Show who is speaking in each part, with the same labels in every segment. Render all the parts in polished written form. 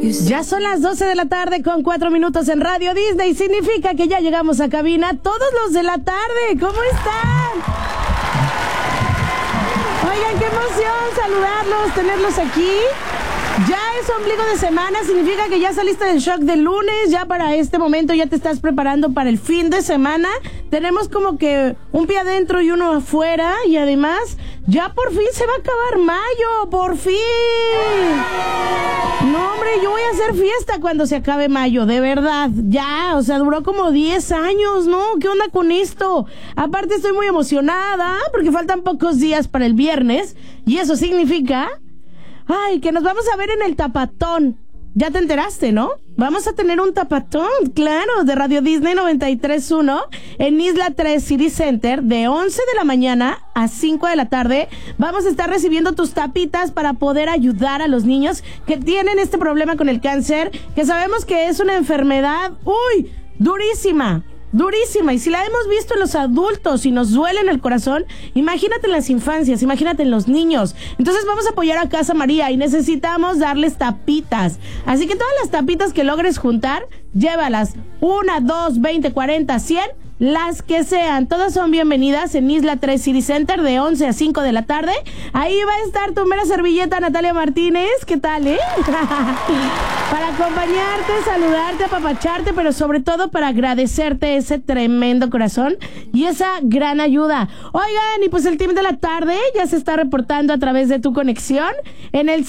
Speaker 1: Ya son las 12 de la tarde con 4 minutos en Radio Disney. Significa que ya llegamos a cabina todos los de la tarde. ¿Cómo están? Oigan, qué emoción saludarlos, tenerlos aquí. Ya es ombligo de semana, significa que ya saliste del shock del lunes, ya para este momento ya te estás preparando para el fin de semana. Tenemos como que un pie adentro y uno afuera, y además ya por fin se va a acabar mayo, por fin. No, hombre, yo voy a hacer fiesta cuando se acabe mayo, de verdad, ya, o sea, duró como 10 años, ¿no? ¿Qué onda con esto? Aparte estoy muy emocionada porque faltan pocos días para el viernes, y eso significa... ay, que nos vamos a ver en el Tapatón. Ya te enteraste, ¿no? Vamos a tener un Tapatón, claro, de Radio Disney 93.1 en Isla 3 City Center de 11 de la mañana a 5 de la tarde. Vamos a estar recibiendo tus tapitas para poder ayudar a los niños que tienen este problema con el cáncer, que sabemos que es una enfermedad, durísima. Durísima, y si la hemos visto en los adultos y nos duele en el corazón, imagínate en las infancias, imagínate en los niños. Entonces vamos a apoyar a Casa María y necesitamos darles tapitas. Así que todas las tapitas que logres juntar, llévalas. 1, 2, 20, 40, 100, las que sean. Todas son bienvenidas en Isla 3 City Center de 11 a 5 de la tarde. Ahí va a estar tu mera servilleta Natalia Martínez. ¿Qué tal, Para acompañarte, saludarte, apapacharte, pero sobre todo para agradecerte ese tremendo corazón y esa gran ayuda. Oigan, y pues el team de la tarde ya se está reportando a través de tu conexión en el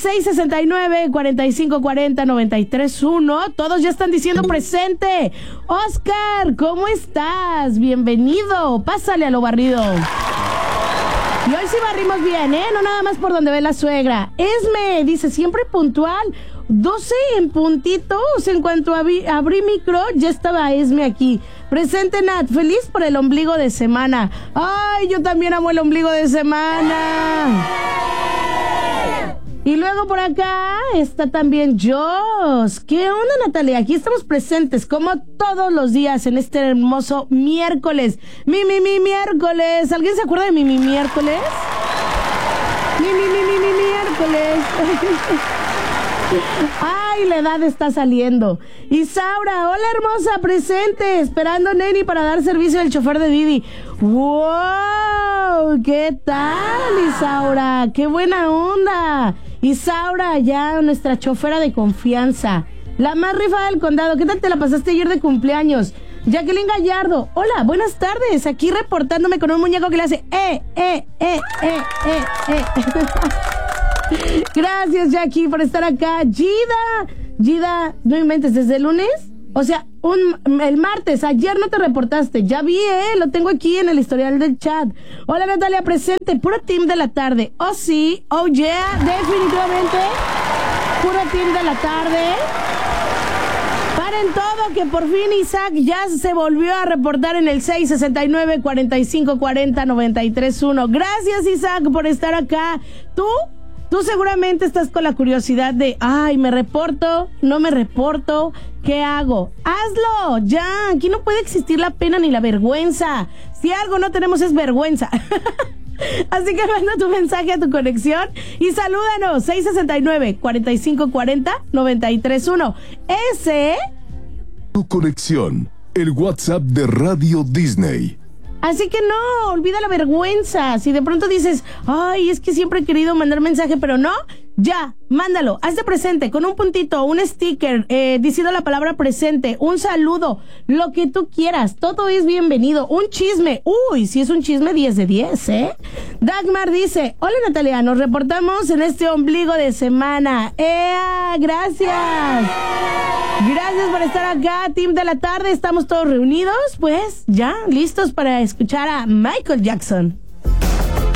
Speaker 1: 669-4540-931. Todos ya están diciendo presente. Oscar, ¿cómo estás? Bienvenido. Pásale a lo barrido. Y hoy sí barrimos bien, no nada más por donde ve la suegra. Esme dice, siempre puntual. 12 en puntitos. En cuanto abrí micro, ya estaba Esme aquí. Presente, Nat. Feliz por el ombligo de semana. Ay, yo también amo el ombligo de semana. Y luego por acá está también Jos. ¿Qué onda, Natalia? Aquí estamos presentes como todos los días en este hermoso miércoles. Mi miércoles. ¿Alguien se acuerda de mi miércoles? Mi miércoles. Ay, la edad está saliendo. Isaura, hola hermosa, presente, esperando Neni para dar servicio al chofer de Didi. ¡Wow! ¿Qué tal, Isaura? ¡Qué buena onda! Isaura, ya nuestra chofera de confianza, la más rifada del condado. ¿Qué tal te la pasaste ayer de cumpleaños? Jacqueline Gallardo, hola, buenas tardes, aquí reportándome con un muñeco que le hace Gracias, Jackie, por estar acá. Gida, no inventes, ¿desde el lunes? O sea, el martes, ayer no te reportaste. Ya vi, lo tengo aquí en el historial del chat. Hola, Natalia, presente, puro team de la tarde. Oh, sí, oh, yeah, definitivamente. Puro team de la tarde. Paren todo, que por fin Isaac ya se volvió a reportar en el 669-4540-931. Gracias, Isaac, por estar acá. Tú seguramente estás con la curiosidad de, ay, ¿me reporto? ¿No me reporto? ¿Qué hago? ¡Hazlo! ¡Ya! Aquí no puede existir la pena ni la vergüenza. Si algo no tenemos es vergüenza. Así que manda tu mensaje a tu conexión y salúdanos. 669-4540-931. Ese...
Speaker 2: Tu conexión, el WhatsApp de Radio Disney.
Speaker 1: Así que no, olvida la vergüenza. Si de pronto dices, ay, es que siempre he querido mandar mensaje, pero no, ya, mándalo. Hazte presente con un puntito, un sticker, diciendo la palabra presente, un saludo, lo que tú quieras. Todo es bienvenido. Un chisme. Uy, si es un chisme, 10 de 10, Dagmar dice, hola, Natalia, nos reportamos en este ombligo de semana. ¡Ea! Gracias. Gracias por estar acá, team de la tarde. Estamos todos reunidos, pues ya listos para escuchar a Michael Jackson.